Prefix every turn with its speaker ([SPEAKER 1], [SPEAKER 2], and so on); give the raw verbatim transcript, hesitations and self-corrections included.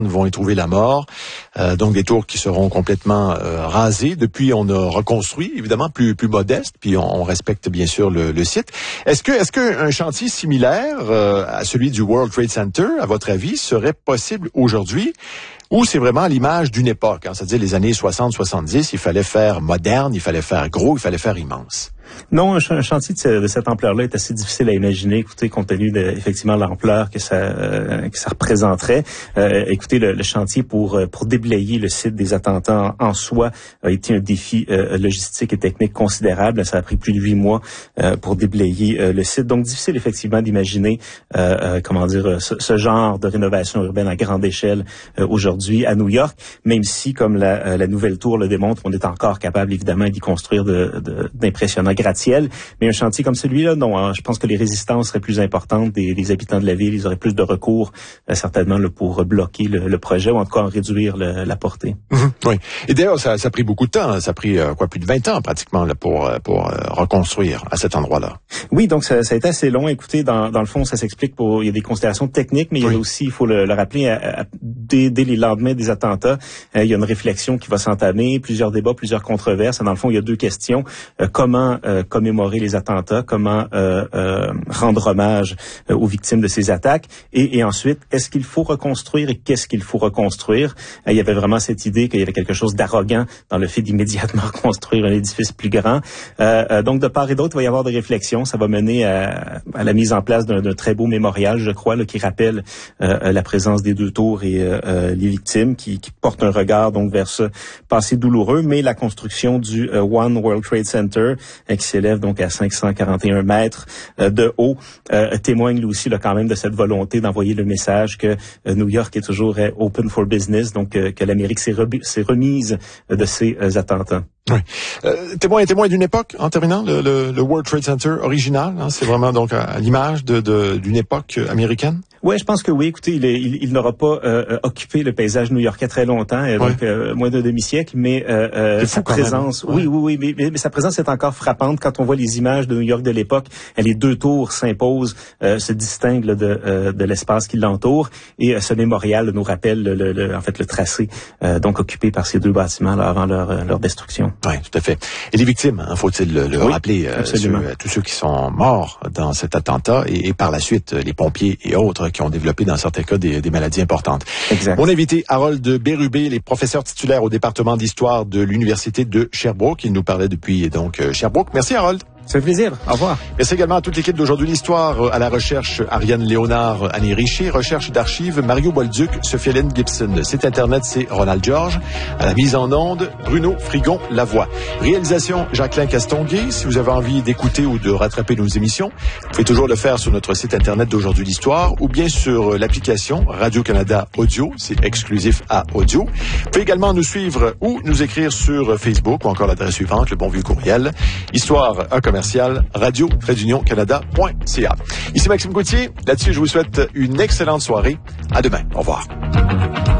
[SPEAKER 1] vont y trouver la mort. Euh, donc des tours qui seront complètement euh, rasées. Depuis, on a reconstruit, évidemment, plus plus modeste, puis on, on respecte bien sûr le, le site. Est-ce que est-ce qu'un chantier similaire euh, à celui du World Trade Center, à votre avis, serait possible aujourd'hui? Ou c'est vraiment l'image d'une époque, hein, c'est-à-dire les années soixante soixante-dix, il fallait faire moderne, il fallait faire gros, il fallait faire immense?
[SPEAKER 2] Non, un, ch- un chantier de, ce, de cette ampleur-là est assez difficile à imaginer. Écoutez, compte tenu de effectivement l'ampleur que ça euh, que ça représenterait. Euh, écoutez, le, le chantier pour pour déblayer le site des attentats en, en soi a été un défi euh, logistique et technique considérable. Ça a pris plus de huit mois euh, pour déblayer euh, le site. Donc difficile effectivement d'imaginer euh, euh, comment dire ce, ce genre de rénovation urbaine à grande échelle euh, aujourd'hui à New York. Même si, comme la, euh, la nouvelle tour le démontre, on est encore capable évidemment d'y construire de, de, d'impressionnants gratte-ciel, mais un chantier comme celui-là, non, hein, je pense que les résistances seraient plus importantes des, des habitants de la ville. Ils auraient plus de recours, euh, certainement, là, pour bloquer le, le projet ou en tout cas en réduire le, la portée.
[SPEAKER 1] Mmh, oui. Et d'ailleurs, ça, ça a pris beaucoup de temps. Ça a pris euh, quoi, plus de vingt ans pratiquement là, pour, pour euh, reconstruire à cet endroit-là.
[SPEAKER 2] Oui, donc ça, ça a été assez long. Écoutez, dans, dans le fond, ça s'explique pour... Il y a des considérations techniques, mais il y a oui. aussi, il faut le, le rappeler, à, à, dès, dès les lendemains des attentats, euh, il y a une réflexion qui va s'entamer, plusieurs débats, plusieurs controverses. Dans le fond, il y a deux questions. Euh, comment euh, commémorer les attentats, comment euh, euh, rendre hommage euh, aux victimes de ces attaques, et, et ensuite, est-ce qu'il faut reconstruire et qu'est-ce qu'il faut reconstruire? Euh, il y avait vraiment cette idée qu'il y avait quelque chose d'arrogant dans le fait d'immédiatement construire un édifice plus grand. Euh, euh, donc, de part et d'autre, il va y avoir des réflexions. Ça va mener à, à la mise en place d'un, d'un très beau mémorial, je crois, là, qui rappelle euh, la présence des deux tours et euh, les victimes, qui, qui porte un regard donc vers ce passé douloureux, mais la construction du euh, One World Trade Center, euh, qui s'élève donc à cinq cent quarante et un mètres euh, de haut, euh, témoigne lui aussi là, quand même de cette volonté d'envoyer le message que euh, New York est toujours euh, open for business, donc euh, que l'Amérique s'est, re- s'est remise euh, de ces euh, attentats.
[SPEAKER 1] Oui. Euh, témoin, témoin d'une époque, en terminant, le, le, le World Trade Center original, hein, c'est vraiment donc à, à l'image de, de, d'une époque américaine?
[SPEAKER 2] Oui, je pense que oui. Écoutez, il, est, il, il n'aura pas euh, occupé le paysage new-yorkais très longtemps, euh, donc ouais. euh, moins d'un demi-siècle, mais euh, sa présence, ouais. oui, oui, oui, mais, mais sa présence est encore frappante quand on voit les images de New York de l'époque. Les deux tours s'imposent, euh, se distinguent là, de, euh, de l'espace qui l'entoure, et euh, ce mémorial nous rappelle le, le, le, en fait le tracé euh, donc occupé par ces deux bâtiments là, avant leur, leur destruction.
[SPEAKER 1] Oui, tout à fait. Et les victimes, hein, faut-il le, le
[SPEAKER 2] oui,
[SPEAKER 1] rappeler, euh, ceux, tous ceux qui sont morts dans cet attentat, et, et par la suite les pompiers et autres qui ont développé dans certains cas des, des maladies importantes.
[SPEAKER 2] Exact.
[SPEAKER 1] Mon invité, Harold Bérubé, les professeurs titulaires au département d'histoire de l'Université de Sherbrooke. Il nous parlait depuis donc Sherbrooke. Merci Harold.
[SPEAKER 2] Ça fait plaisir. Au revoir.
[SPEAKER 1] Merci également à toute l'équipe d'Aujourd'hui l'Histoire, à la recherche Ariane Léonard, Annie Richer, recherche d'archives Mario Bolduc, Sophie-Hélène Gibson. Site internet, c'est Ronald George. À la mise en onde, Bruno Frigon-Lavoie. Réalisation, Jacqueline Castonguay. Si vous avez envie d'écouter ou de rattraper nos émissions, vous pouvez toujours le faire sur notre site internet d'Aujourd'hui l'Histoire ou bien sur l'application Radio-Canada Audio. C'est exclusif à Audio. Vous pouvez également nous suivre ou nous écrire sur Facebook ou encore l'adresse suivante, le bon vieux courriel, histoire un commercial radio tiret union canada point c a. Ici Maxime Gauthier. Là-dessus, je vous souhaite une excellente soirée. À demain. Au revoir.